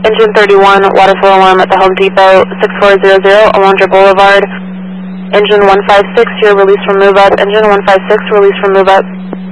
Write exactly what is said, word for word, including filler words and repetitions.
Engine thirty-one, water flow alarm at the Home Depot, six four zero zero, Alondra Boulevard. Engine one five six, your release from move up. Engine one five six, release from move up.